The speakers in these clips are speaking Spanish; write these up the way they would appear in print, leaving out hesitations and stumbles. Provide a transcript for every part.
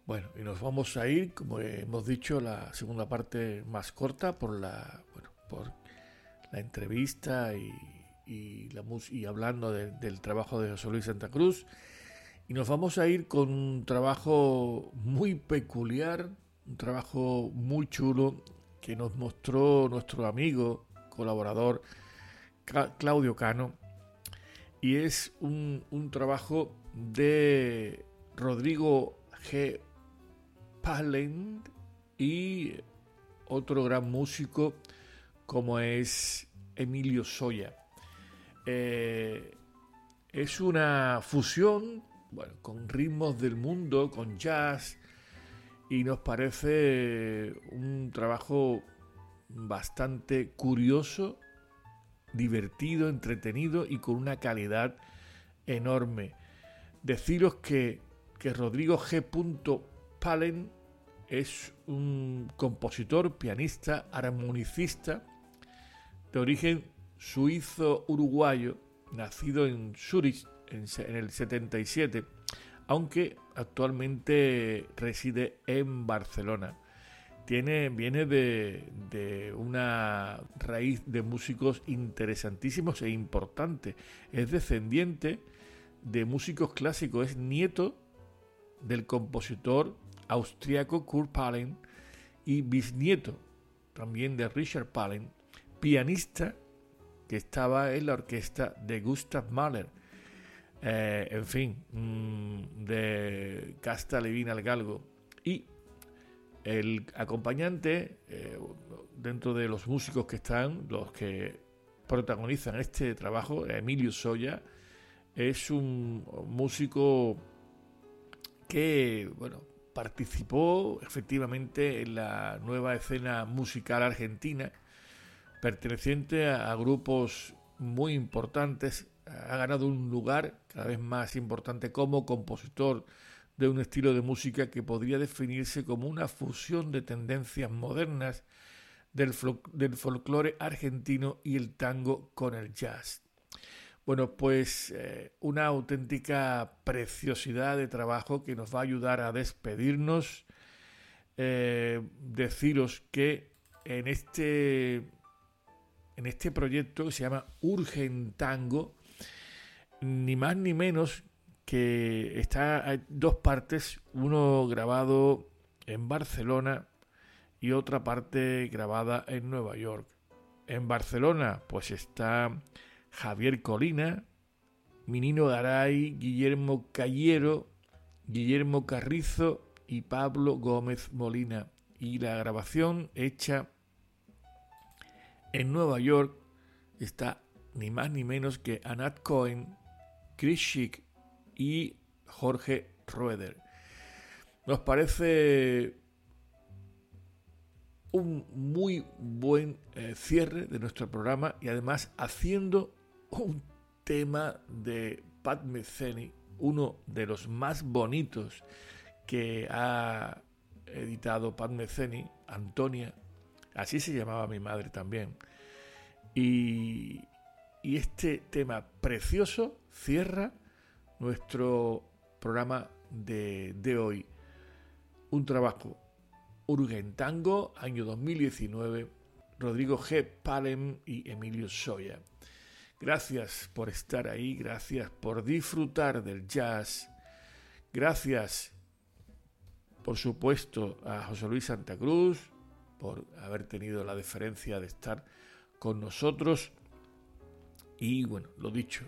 Bueno, y nos vamos a ir, como hemos dicho, la segunda parte más corta por la entrevista y hablando del trabajo de José Luis Santa Cruz. Y nos vamos a ir con un trabajo muy peculiar, un trabajo muy chulo que nos mostró nuestro amigo, colaborador Claudio Cano. Y es un trabajo de Rodrigo G. Palend y otro gran músico como es Emilio Soya. Es una fusión, bueno, con ritmos del mundo, con jazz, y nos parece un trabajo bastante curioso, divertido, entretenido y con una calidad enorme. Deciros que Rodrigo G. Palend es un compositor, pianista, armonicista de origen suizo-uruguayo, nacido en Zúrich en el 77, aunque actualmente reside en Barcelona. Viene de una raíz de músicos interesantísimos e importantes. Es descendiente de músicos clásicos, es nieto del compositor austriaco Kurt Palend y bisnieto también de Richard Palend, pianista que estaba en la orquesta de Gustav Mahler, en fin, de Casta Levina al Galgo. Y el acompañante, dentro de los músicos que están, los que protagonizan este trabajo, Emilio Soya, es un músico que, bueno, participó efectivamente en la nueva escena musical argentina, perteneciente a grupos muy importantes. Ha ganado un lugar cada vez más importante como compositor de un estilo de música que podría definirse como una fusión de tendencias modernas del folclore argentino y el tango con el jazz. Bueno, pues una auténtica preciosidad de trabajo que nos va a ayudar a despedirnos. Deciros que en este proyecto que se llama Urgentango, ni más ni menos que hay dos partes, uno grabado en Barcelona y otra parte grabada en Nueva York. En Barcelona pues está Javier Colina, Minino Garay, Guillermo Cayero, Guillermo Carrizo y Pablo Gómez Molina. Y la grabación hecha en Nueva York está ni más ni menos que Anat Cohen, Chris Schick y Jorge Roeder. Nos parece un muy buen cierre de nuestro programa y además haciendo un tema de Pat Metheny, uno de los más bonitos que ha editado Pat Metheny, Antonia, así se llamaba mi madre también. Y este tema precioso cierra nuestro programa de hoy. Un trabajo Urgentango, año 2019, Rodrigo G. Palend y Emilio Soya. Gracias por estar ahí, gracias por disfrutar del jazz, gracias, por supuesto, a José Luis Santa Cruz por haber tenido la deferencia de estar con nosotros. Y bueno, lo dicho,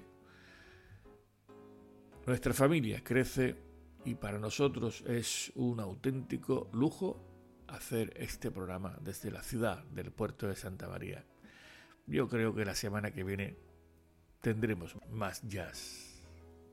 nuestra familia crece y para nosotros es un auténtico lujo hacer este programa desde la ciudad del puerto de Santa María. Yo creo que la semana que viene tendremos más jazz.